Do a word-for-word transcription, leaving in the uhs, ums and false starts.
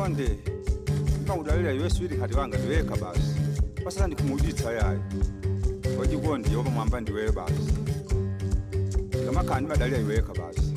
konde ngawudlalela yeswili khathi wanga ndiweka basi basala ndikhumulitsa yayo kodwa konde yoba mwamba ndiwe basi ngamakhani badlalela iweka basi